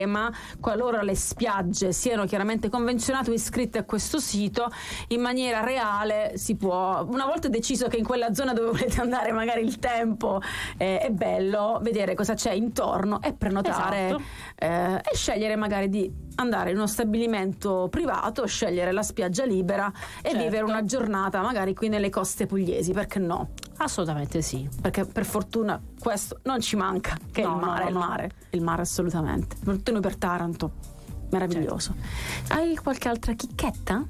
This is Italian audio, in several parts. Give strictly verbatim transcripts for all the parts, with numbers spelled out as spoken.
ma qualora le spiagge siano chiaramente convenzionate o iscritte a questo sito, in maniera reale si può, una volta deciso che in quella zona dove volete andare magari il tempo eh, è bello, vedere cosa c'è intorno e prenotare, esatto. eh, e scegliere magari di andare in uno stabilimento privato, scegliere la spiaggia libera e certo. vivere una giornata magari qui nelle coste pugliesi, perché no? Assolutamente sì, perché per fortuna questo non ci manca, che no, è il mare, no, il no. mare, il mare assolutamente. Soprattutto noi per Taranto, meraviglioso. Certo. Hai qualche altra chicchetta?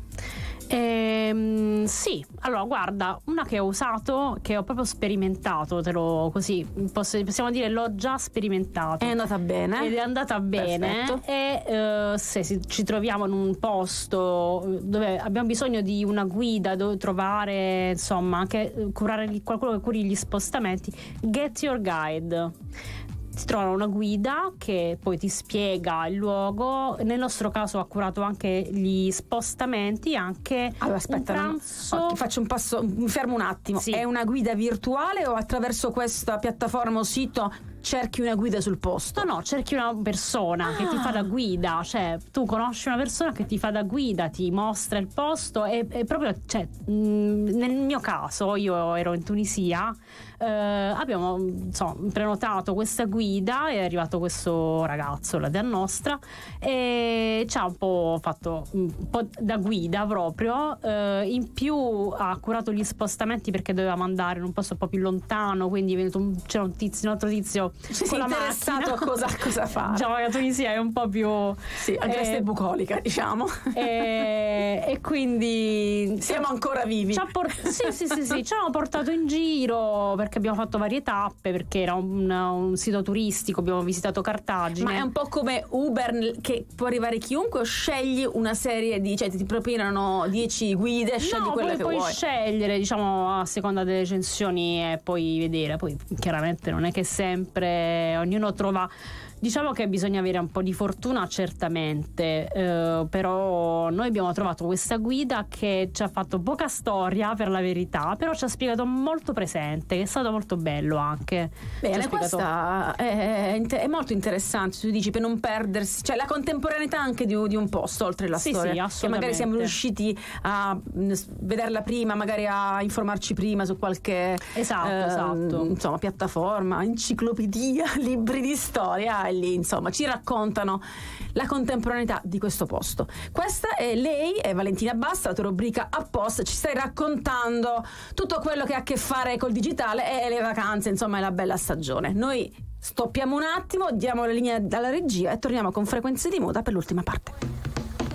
Ehm, sì, allora guarda, una che ho usato, che ho proprio sperimentato, te lo così posso, possiamo dire l'ho già sperimentato. È andata bene. Ed è andata bene. Perfetto. E eh, se si, ci troviamo in un posto dove abbiamo bisogno di una guida, dove trovare, insomma, anche curare qualcuno che curi gli spostamenti, Get Your Guide. Si trova una guida che poi ti spiega il luogo. Nel nostro caso ha curato anche gli spostamenti, anche allora, aspetta, un pranzo. No, no, faccio un passo, mi fermo un attimo. Sì. È una guida virtuale o attraverso questa piattaforma o sito cerchi una guida sul posto? No, no, cerchi una persona ah. che ti fa da guida, cioè tu conosci una persona che ti fa da guida, ti mostra il posto e, e proprio, cioè, mh, nel mio caso io ero in Tunisia, eh, abbiamo insomma prenotato questa guida, è arrivato questo ragazzo, la dea nostra, e ci ha un po' fatto un po' da guida proprio, eh, in più ha curato gli spostamenti perché dovevamo andare in un posto un po' più lontano, quindi è venuto un, c'era un tizio, un altro tizio ci sei interessato a cosa, cosa fare. Diciamo che la Tunisia è un po' più sì, anche questa è bucolica, diciamo, e, e quindi siamo ancora vivi. Ci ha port- sì, sì, sì, sì, ci hanno portato in giro perché abbiamo fatto varie tappe, perché era un, un sito turistico, abbiamo visitato Cartagine. Ma è un po' come Uber, che può arrivare chiunque, o scegli una serie di, cioè ti propinano dieci guide, scegli no, quella poi che puoi vuoi scegliere, diciamo, a seconda delle recensioni e poi vedere. Poi chiaramente non è che sempre ognuno trova, diciamo che bisogna avere un po' di fortuna certamente, eh, però noi abbiamo trovato questa guida che ci ha fatto poca storia per la verità, però ci ha spiegato molto presente, che è stato molto bello anche. Bene, questa è, è molto interessante, tu dici, per non perdersi, cioè la contemporaneità anche di, di un posto oltre la sì, storia, sì, che magari siamo riusciti a vederla prima, magari a informarci prima su qualche esatto, eh, esatto. insomma piattaforma, enciclopedia, libri di storia, e lì insomma ci raccontano la contemporaneità di questo posto. Questa è lei, è Valentina Basta, la tua rubrica Apposta, ci stai raccontando tutto quello che ha a che fare col digitale e le vacanze, insomma, è la bella stagione. Noi stoppiamo un attimo, diamo la linea dalla regia e torniamo con Frequenze di Moda per l'ultima parte.